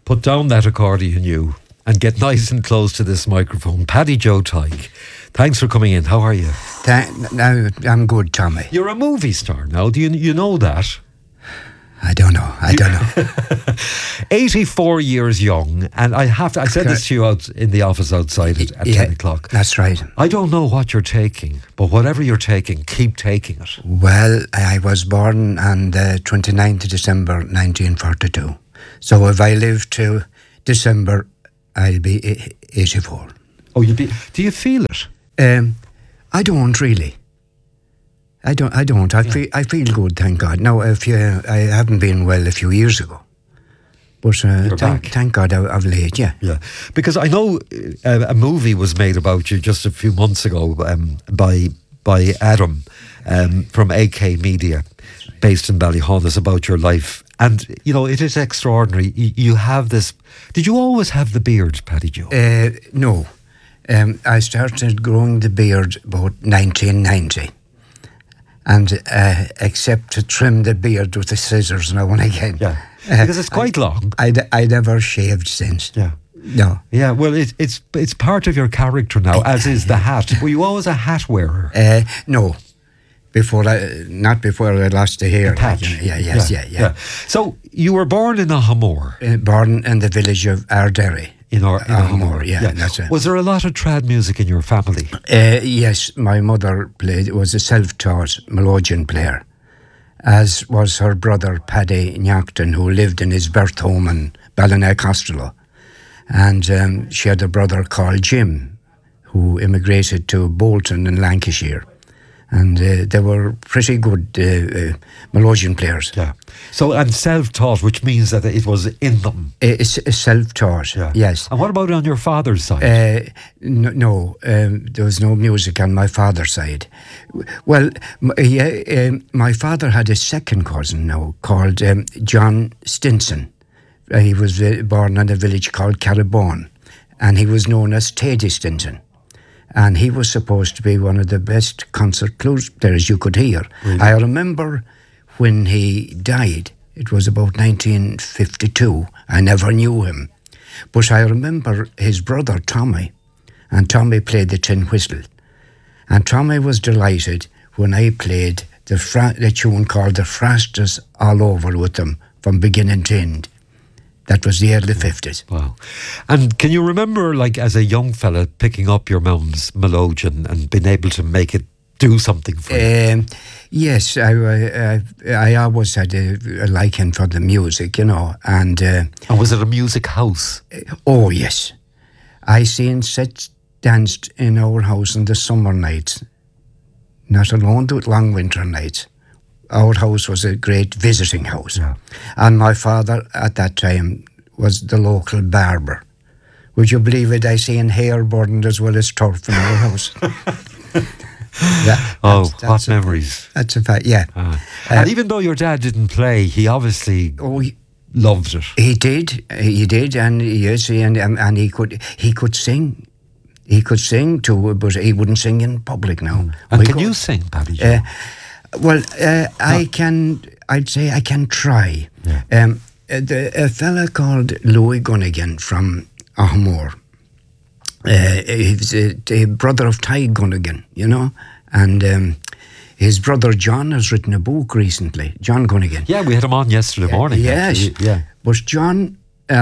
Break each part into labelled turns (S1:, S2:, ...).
S1: put down that accordion, you, and get nice and close to this microphone. Paddy Joe Tighe, thanks for coming in. How are you?
S2: Now, I'm good, Tommy.
S1: You're a movie star now. Do you know that?
S2: I don't know.
S1: 84 years young, and I said this to you out in the office outside at 10 o'clock.
S2: That's right.
S1: I don't know what you're taking, but whatever you're taking, keep taking it.
S2: Well, I was born on the 29th of December 1942. So if I live to December, I'll be 84.
S1: Oh, do you feel it?
S2: I don't really. I don't. I feel good, thank God. Now, I haven't been well a few years ago, but thank God of late. Yeah.
S1: Because I know a movie was made about you just a few months ago by Adam from AK Media, based in Ballyhonus, about your life, and it is extraordinary. You have this. Did you always have the beard, Paddy Joe?
S2: No, I started growing the beard about 1990. And except to trim the beard with the scissors now and again.
S1: Yeah, because it's quite long.
S2: I never shaved since.
S1: Yeah.
S2: No.
S1: Yeah, well, it's part of your character now, as is the hat. Were you always a hat wearer?
S2: No. Not before I lost the hair.
S1: The patch.
S2: Yeah.
S1: So you were born in Ahamore.
S2: Born in the village of Ardere.
S1: In Ahamore,
S2: yeah. That's it.
S1: Was there a lot of trad music in your family?
S2: Yes, my mother was a self-taught melodeon player, as was her brother Paddy Nyackton, who lived in his birth home in Ballinacastro. And she had a brother called Jim, who immigrated to Bolton in Lancashire. And they were pretty good melodeon players.
S1: Yeah. So, and self-taught, which means that it was in them.
S2: It's self-taught, yes.
S1: And what about on your father's side?
S2: No, there was no music on my father's side. Well, my father had a second cousin now called John Stinson. He was born in a village called Caribone, and he was known as Teddy Stinson. And he was supposed to be one of the best concert players you could hear.
S1: Really?
S2: I remember when he died, it was about 1952. I never knew him. But I remember his brother, Tommy, and Tommy played the tin whistle. And Tommy was delighted when I played the tune called The Frasters All Over with them from beginning to end. That was the early 50s.
S1: Wow. And can you remember, like, as a young fella, picking up your mum's melodeon and being able to make it do something for you?
S2: Yes, I always had a liking for the music, And
S1: was it a music house?
S2: Oh, yes. I seen sets danced in our house in the summer nights, not alone the long winter nights. Our house was a great visiting house.
S1: Yeah.
S2: And my father at that time was the local barber. Would you believe it? I seen hair burned as well as turf in our house.
S1: What memories.
S2: That's a fact, yeah.
S1: And even though your dad didn't play, he obviously loved it.
S2: He did, and yes, and he could sing. He could sing too, but he wouldn't sing in public now.
S1: And can you sing, Paddy Joe?
S2: Well, I'd say I can try.
S1: Yeah.
S2: A fella called Louis Gunnigan from Ahamore, he's a brother of Ty Gunnigan, and his brother John has written a book recently, John Gunnigan.
S1: Yeah, we had him on yesterday morning.
S2: Yes.
S1: Actually. Yeah.
S2: But John,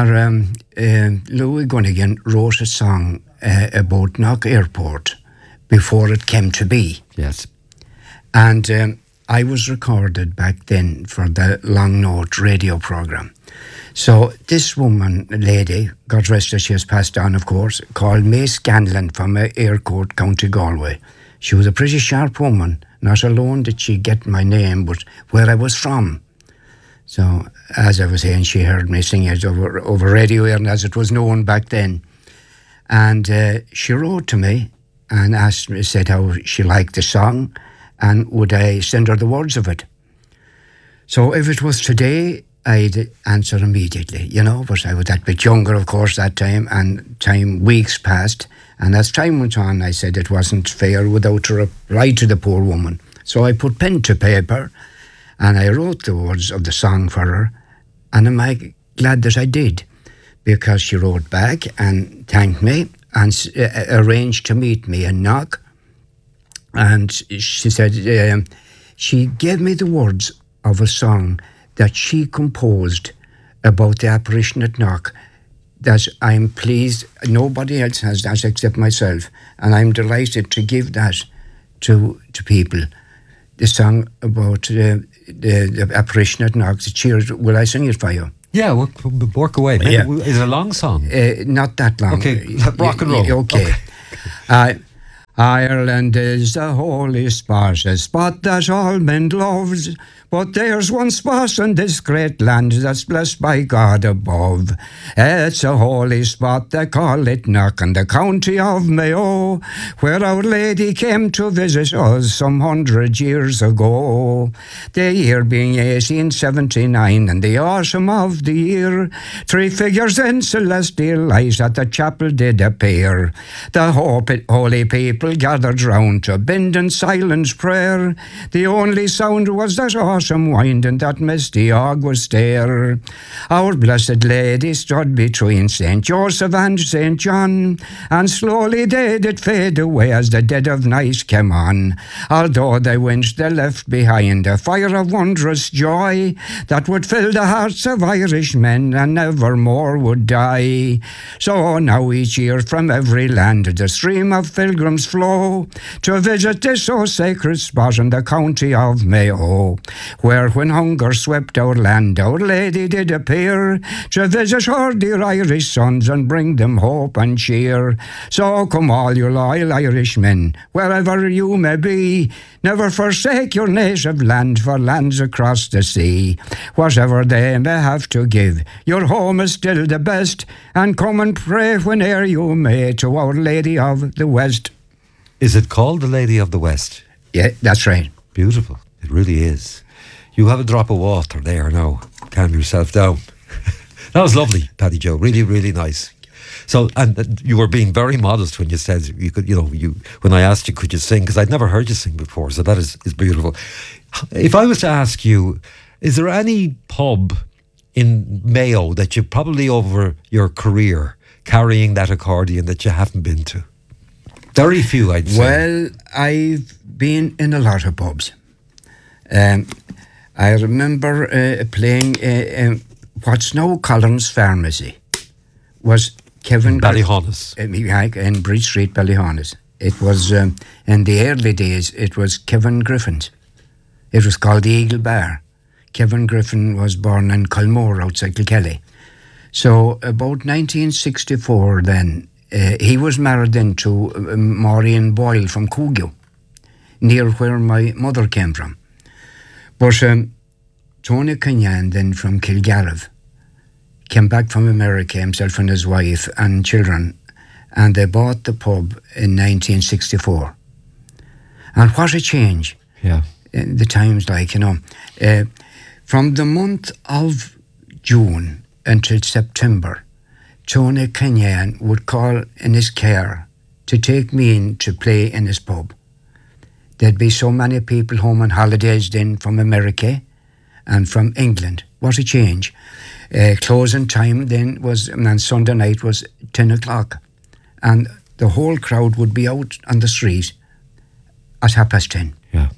S2: Louis Gunnigan wrote a song about Knock Airport before it came to be.
S1: Yes.
S2: And I was recorded back then for the Long Note radio programme. So this lady, God rest her, she has passed on, of course, called May Scanlon from Aircourt, County Galway. She was a pretty sharp woman. Not alone did she get my name, but where I was from. So, as I was saying, she heard me sing it over radio, and as it was known back then. And she wrote to me and said how she liked the song, and would I send her the words of it. So if it was today, I'd answer immediately, but I was that bit younger, of course, that time, and weeks passed, and as time went on, I said it wasn't fair without a reply to the poor woman. So I put pen to paper, and I wrote the words of the song for her, and am I glad that I did, because she wrote back and thanked me and arranged to meet me in Knock. And she said she gave me the words of a song that she composed about the apparition at Knock, that I'm pleased nobody else has that except myself, and I'm delighted to give that to people. The song about the apparition at Knock, the cheers. Will I sing it for you?
S1: Yeah, work away. Maybe,
S2: Yeah.
S1: is it a long song?
S2: Not that long.
S1: Okay, rock and roll.
S2: Okay. Ireland is the holy spot, a spot that all men loves. But there's one spot in this great land that's blessed by God above. It's a holy spot, they call it Knock, in the county of Mayo, where Our Lady came to visit us some 100 years ago. The year being 1879, and the autumn of the year, 3 figures in celestial light at the chapel did appear. The holy people gathered round to bend in silent prayer. The only sound was that awesome wind and that misty August air. Our Blessed Lady stood between St. Joseph and St. John, and slowly they did fade away as the dead of night came on. Although they went, they left behind a fire of wondrous joy that would fill the hearts of Irish men and never more would die. So now each year from every land the stream of pilgrims flow to visit this so sacred spot in the county of Mayo, where when hunger swept our land, Our Lady did appear to visit her dear Irish sons and bring them hope and cheer. So come all you loyal Irishmen, wherever you may be, never forsake your native land for lands across the sea. Whatever they may have to give, your home is still the best, and come and pray whene'er you may to Our Lady of the West.
S1: Is it called the Lady of the West?
S2: Yeah, that's right.
S1: Beautiful. It really is. You have a drop of water there now. Calm yourself down. That was lovely, Paddy Joe. Really, really nice. So, and you were being very modest when you said you could, when I asked you, could you sing? Because I'd never heard you sing before. So that is beautiful. If I was to ask you, is there any pub in Mayo that you probably over your career carrying that accordion that you haven't been to? Very few, I'd say.
S2: Well, I've been in a lot of pubs. I remember playing what's now Collins Pharmacy. Was Kevin
S1: Ballyhonus.
S2: In Bridge Street, Ballyhonus. It was, in the early days, it was Kevin Griffin's. It was called the Eagle Bar. Kevin Griffin was born in Culmore outside Kilkelly. So about 1964 then, he was married into Maureen Boyle from Coogio, near where my mother came from. But Tony Kenyan then from Kilgarrive came back from America, himself and his wife and children, and they bought the pub in 1964. And what a change.
S1: Yeah.
S2: In the times, from the month of June until September, Tony Kenyan would call in his car to take me in to play in his pub. There'd be so many people home on holidays then from America and from England. What a change. Closing time then was, on Sunday night, was 10 o'clock. And the whole crowd would be out on the street at 10:30.
S1: Yeah.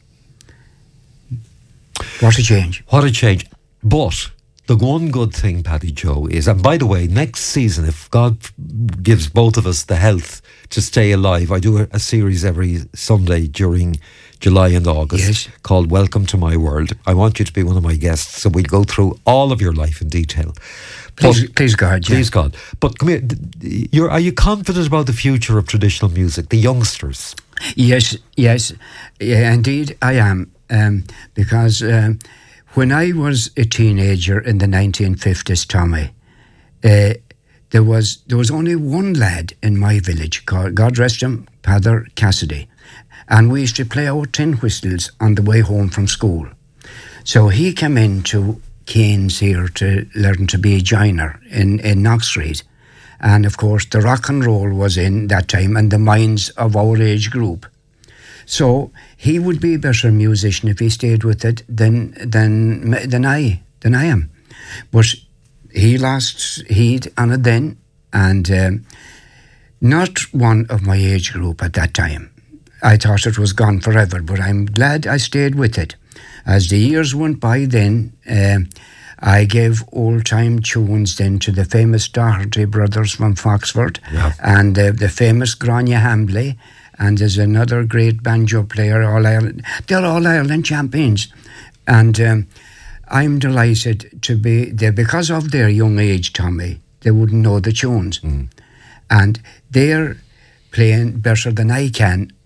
S2: What a change.
S1: What a change. But the one good thing, Paddy Joe, is, and by the way, next season, if God gives both of us the health to stay alive, I do a series every Sunday during July and August called Welcome to My World. I want you to be one of my guests, so we'll go through all of your life in detail.
S2: Please God, yeah.
S1: Please God. But come here, are you confident about the future of traditional music, the youngsters?
S2: Yes, yeah, indeed I am. Because when I was a teenager in the 1950s, Tommy, there was only one lad in my village called, God rest him, Father Cassidy, and we used to play our tin whistles on the way home from school. So he came into Keynes here to learn to be a joiner in Knox Street, and of course the rock and roll was in that time and the minds of our age group. So he would be a better musician if he stayed with it than I am. But he lost heed on it then, and not one of my age group at that time. I thought it was gone forever, but I'm glad I stayed with it. As the years went by then, I gave old-time tunes then to the famous Doherty brothers from Foxford, and the famous Grania Hambley, and there's another great banjo player, All Ireland. They're All Ireland champions. And I'm delighted to be there because of their young age, Tommy. They wouldn't know the tunes. And they're playing better than I can